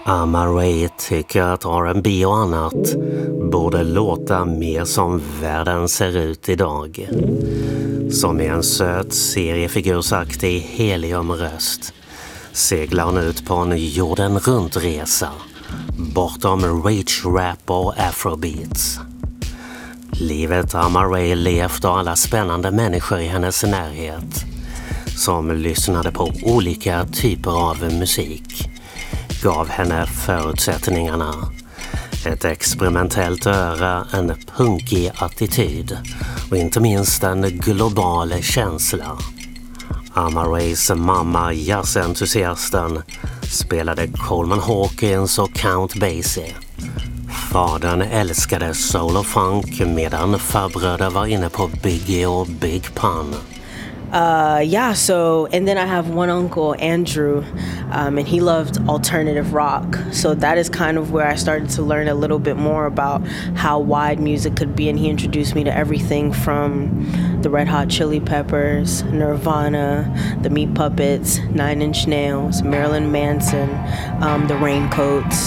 Amaray tycker att R&B och annat borde låta mer som världen ser ut idag. Som i en söt seriefigursaktig heliumröst seglar hon ut på en jorden runt-resa bortom rage-rap och afrobeats. Livet Amaray levt och alla spännande människor i hennes närhet som lyssnade på olika typer av musik gav henne förutsättningarna. Ett experimentellt öra, en punkig attityd och inte minst en global känsla. Amarays mamma, jazzentusiasten, spelade Coleman Hawkins och Count Basie. Fadern älskade soul och funk medan farbröder var inne på Biggie och Big Pun. And then I have one uncle, Andrew, and he loved alternative rock. So that is kind of where I started to learn a little bit more about how wide music could be. And he introduced me to everything from the Red Hot Chili Peppers, Nirvana, the Meat Puppets, Nine Inch Nails, Marilyn Manson, the Raincoats,